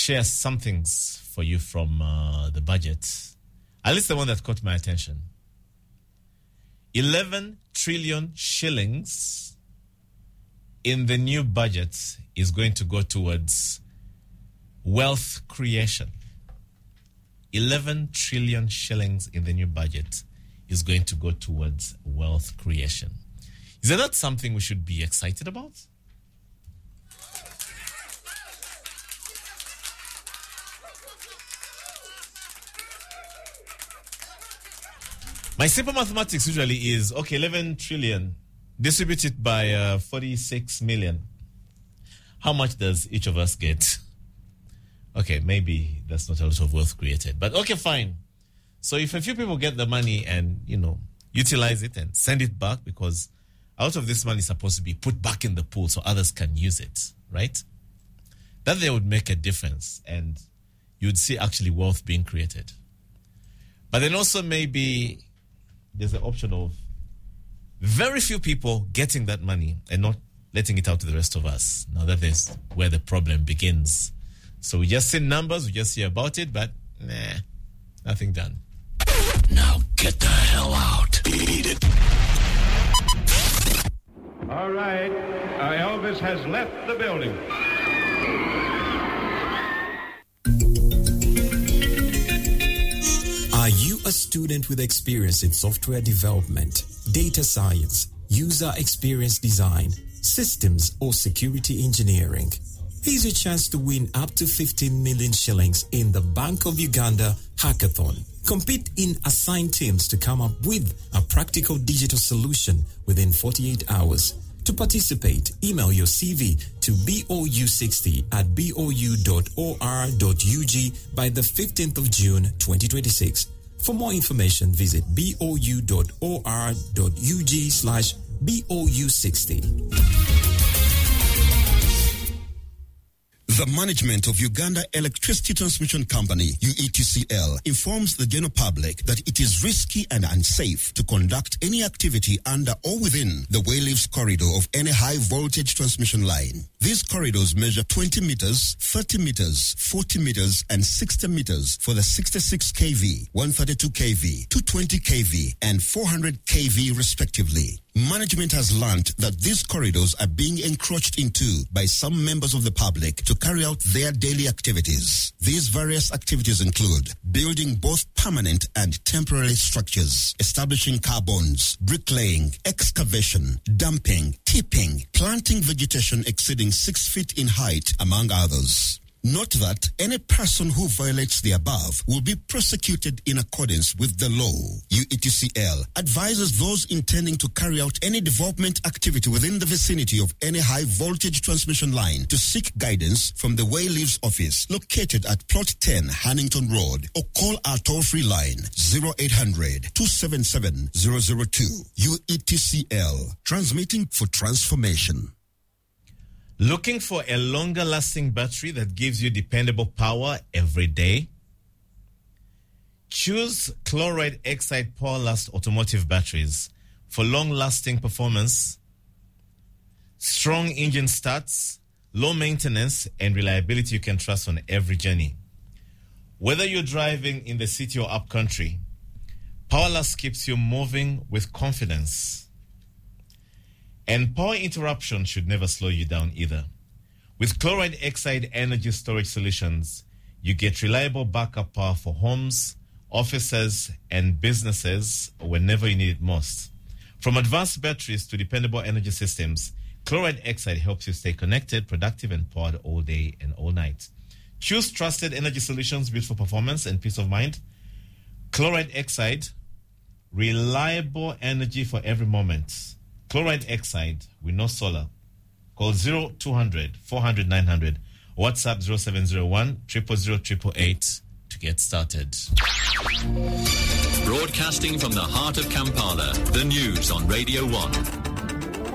share some things for you from the budget. At least the one that caught my attention. 11 trillion shillings in the new budget is going to go towards wealth creation. 11 trillion shillings in the new budget is going to go towards wealth creation. Is that something we should be excited about? My simple mathematics usually is, 11 trillion distributed by 46 million. How much does each of us get? Okay, maybe that's not a lot of wealth created. But okay, fine. So if a few people get the money and, utilize it and send it back, because out of this money is supposed to be put back in the pool so others can use it, right? That they would make a difference and you'd see actually wealth being created. But then also maybe there's the option of very few people getting that money and not letting it out to the rest of us. Now that is where the problem begins. So we just see numbers, we just hear about it, but nothing done. Now get the hell out. Beat it. All right. Elvis has left the building. Are you a student with experience in software development, data science, user experience design, systems, or security engineering? Here's your chance to win up to 15 million shillings in the Bank of Uganda Hackathon. Compete in assigned teams to come up with a practical digital solution within 48 hours. To participate, email your CV to bou60@bou.or.ug by the 15th of June 2026. For more information, visit bou.or.ug/bou60. The management of Uganda Electricity Transmission Company, UETCL, informs the general public that it is risky and unsafe to conduct any activity under or within the Wayleaves corridor of any high-voltage transmission line. These corridors measure 20 meters, 30 meters, 40 meters, and 60 meters for the 66 kV, 132 kV, 220 kV, and 400 kV respectively. Management has learned that these corridors are being encroached into by some members of the public to carry out their daily activities. These various activities include building both permanent and temporary structures, establishing car bonds, bricklaying, excavation, dumping, tipping, planting vegetation exceeding 6 feet in height, among others. Note that any person who violates the above will be prosecuted in accordance with the law. UETCL advises those intending to carry out any development activity within the vicinity of any high-voltage transmission line to seek guidance from the Wayleaves office located at Plot 10, Hannington Road, or call our toll-free line 0800-277-002. UETCL, transmitting for transformation. Looking for a longer-lasting battery that gives you dependable power every day? Choose Chloride Exide Powerlast automotive batteries for long-lasting performance, strong engine starts, low maintenance, and reliability you can trust on every journey. Whether you're driving in the city or upcountry, Powerlast keeps you moving with confidence. And power interruption should never slow you down either. With Chloride Exide energy storage solutions, you get reliable backup power for homes, offices, and businesses whenever you need it most. From advanced batteries to dependable energy systems, Chloride Exide helps you stay connected, productive, and powered all day and all night. Choose trusted energy solutions built for performance and peace of mind. Chloride Exide, reliable energy for every moment. Chloride Exide with no solar. Call 0200 400 900. WhatsApp 0701 000 888 to get started. Broadcasting from the heart of Kampala, the news on Radio 1.